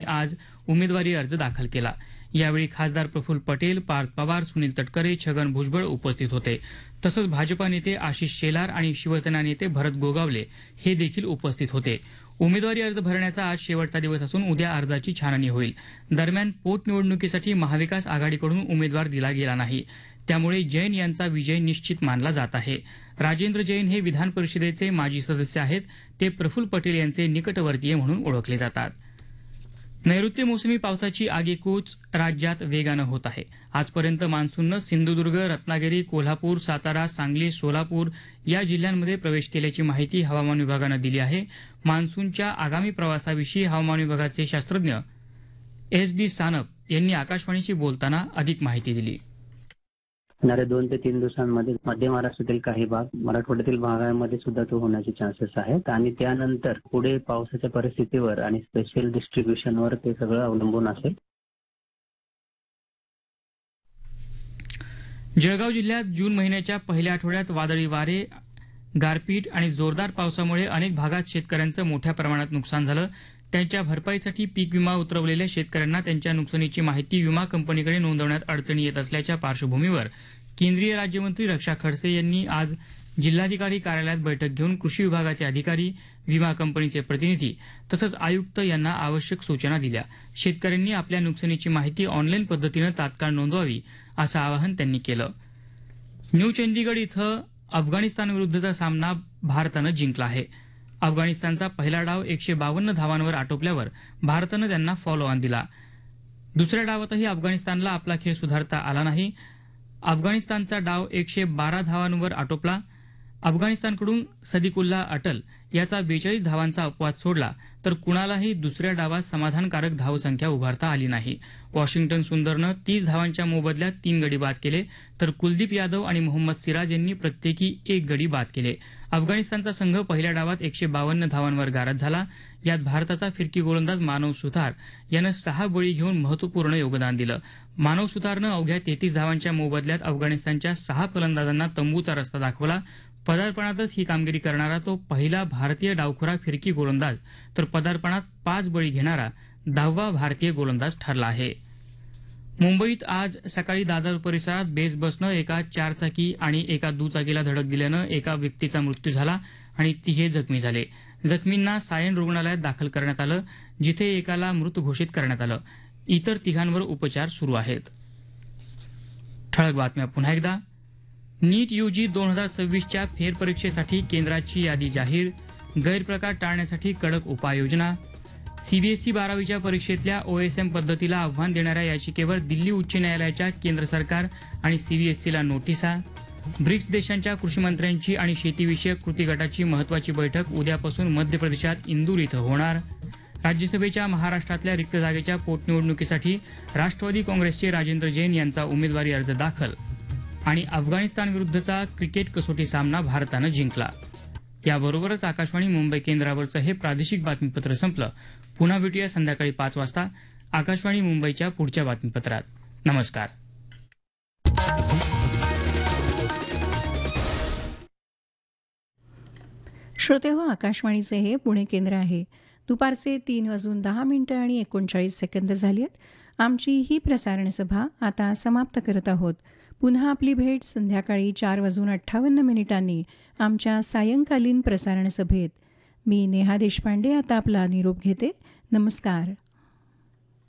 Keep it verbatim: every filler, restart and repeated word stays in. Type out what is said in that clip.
आज उमेदवारी अर्ज दाखल केला। यावेळी खासदार प्रफुल्ल पटेल, पार्थ पवार, सुनील तटकरे, छगन भुजबळ उपस्थित होते। तसंच भाजपा नेते आशिष शेलार आणि शिवसेना नेते भरत गोगावले हे देखील उपस्थित होते। उमेदवारी अर्ज भरण्याचा आज शेवटचा दिवस असून उद्या अर्जाची छाननी होईल। दरम्यान पोटनिवडणुकीसाठी महाविकास आघाडीकडून उमेदवार दिला गेला नाही, त्यामुळे जैन यांचा विजय निश्चित मानला जात आहे। राजेंद्र जैन हे विधान परिषदेचे माजी सदस्य आहेत। ते प्रफुल्ल पटेल यांचे निकटवर्तीय म्हणून ओळखले जातात। नैऋत्य मोसमी पावसाची आगेकूच राज्यात वेगानं होत आहे। आजपर्यंत मान्सूननं सिंधुदुर्ग, रत्नागिरी, कोल्हापूर, सातारा, सांगली, सोलापूर या जिल्ह्यांमध्ये प्रवेश केल्याची माहिती हवामान विभागानं दिली आहे। मान्सूनच्या आगामी प्रवासाविषयी हवामान विभागाचे शास्त्रज्ञ एस डी सानप यांनी आकाशवाणीशी बोलताना अधिक माहिती दिली। येणाऱ्या दोन ते तीन दिवसांमध्ये मध्य महाराष्ट्रातील काही भाग, मराठवाड्यातील भागांमध्ये सुद्धा तो होण्याचे चान्सेस आहेत आणि त्यानंतर पुढे पावसाच्या परिस्थितीवर आणि स्पेशल डिस्ट्रीब्युशनवर ते सगळं अवलंबून असेल। जळगाव जिल्ह्यात जून महिन्याच्या पहिल्या आठवड्यात वादळी वारे, गारपीट आणि जोरदार पावसामुळे अनेक भागात शेतकऱ्यांचं मोठ्या प्रमाणात नुकसान झालं। त्यांच्या भरपाईसाठी पीक विमा उतरवलेल्या शेतकऱ्यांना त्यांच्या नुकसानीची माहिती विमा कंपनीकडे नोंदवण्यात अडचणी येत असल्याच्या पार्श्वभूमीवर केंद्रीय राज्यमंत्री रक्षा खडसे यांनी आज जिल्हाधिकारी कार्यालयात बैठक घेऊन कृषी विभागाचे अधिकारी, विमा कंपनीचे प्रतिनिधी तसंच आयुक्त यांना आवश्यक सूचना दिल्या। शेतकऱ्यांनी आपल्या नुकसानीची माहिती ऑनलाईन पद्धतीनं तात्काळ नोंदवावी असं आवाहन त्यांनी केलं। न्यू चंदीगड इथं अफगाणिस्तानविरुद्धचा सामना भारतानं जिंकला आहे। अफगाणिस्तानचा पहिला डाव एकशे बावन्न धावांवर आटोपल्यावर भारतानं त्यांना फॉलो ऑन दिला। दुसऱ्या डावातही अफगाणिस्तानला आपला खेळ सुधारता आला नाही। अफगाणिस्तानचा डाव एकशे बारा धावांवर आटोपला। अफगाणिस्तानकडून सदिकुल्ला अटल याचा बेचाळीस धावांचा अपवाद सोडला तर कुणालाही दुसऱ्या डावात समाधानकारक धावसंख्या उभारता आली नाही। वॉशिंग्टन सुंदरनं तीस धावांच्या मोबदल्यात तीन गडी बाद केले तर कुलदीप यादव आणि मोहम्मद सिराज यांनी प्रत्येकी एक गडी बाद केले। अफगाणिस्तानचा संघ पहिल्या डावात एकशे बावन्न धावांवर गारद झाला। यात भारताचा फिरकी गोलंदाज मानव सुतार यानं सहा बळी घेऊन महत्वपूर्ण योगदान दिलं। मानव सुतारनं अवघ्या तेहतीस धावांच्या मोबदल्यात अफगाणिस्तानच्या सहा फलंदाजांना तंबूचा रस्ता दाखवला। पदार्पणातच ही कामगिरी करणारा तो पहिला भारतीय डावखुरा फिरकी गोलंदाज तर पदार्पणात पाच बळी घेणारा दहावा भारतीय गोलंदाज ठरला आहे। मुंबईत आज सकाळी दादर परिसरात बेस बसनं एका चारचाकी आणि एका दुचाकीला धडक दिल्यानं एका व्यक्तीचा मृत्यू झाला आणि तिघे जखमी झाले। जखमींना सायन रुग्णालयात दाखल करण्यात आलं, जिथे एकाला मृत घोषित करण्यात आलं। इतर तिघांवर उपचार सुरू आहेत। ठळक बातम्या पुन्हा एकदा। नीट यूजी दोन हजार सव्वीसच्या फेरपरीक्षेसाठी केंद्राची यादी जाहीर, गैरप्रकार टाळण्यासाठी कडक उपाययोजना। सीबीएसई बारावीच्या परीक्षेतल्या ओएसएम पद्धतीला आव्हान देणाऱ्या याचिकेवर दिल्ली उच्च न्यायालयाच्या केंद्र सरकार आणि सीबीएसईला नोटिसा। ब्रिक्स देशांच्या कृषी मंत्र्यांची आणि शेतीविषयक कृती गटाची महत्वाची बैठक उद्यापासून मध्य प्रदेशात इंदूर इथं होणार। राज्यसभेच्या महाराष्ट्रातल्या रिक्त जागेच्या पोटनिवडणुकीसाठी राष्ट्रवादी काँग्रेसचे राजेंद्र जैन यांचा उमेदवारी अर्ज दाखल आणि अफगाणिस्तान विरुद्धचा क्रिकेट कसोटी सामना भारतानं जिंकला। याबरोबरच आकाशवाणी मुंबई केंद्रावरचं हे प्रादेशिक बातमीपत्र संपलं। पुन्हा भेटूया संध्याकाळी पाच वाजता आकाशवाणी मुंबईच्या पुढच्या बातमीपत्रात। नमस्कार। श्रोते हो, आकाशवाणीचे हे पुणे केंद्र आहे। दुपारचे तीन वाजून दहा मिनिटं आणि एकोणचाळीस सेकंद झाली आहेत। आमची ही प्रसारण सभा आता समाप्त करत आहोत। पुन्हा आपली भेट संध्याकाळी चार वाजून अठ्ठावन्न मिनिटांनी आमच्या सायंकालीन प्रसारण सभेत। मी नेहा देशपांडे आता आपला निरोप घेते। नमस्कार।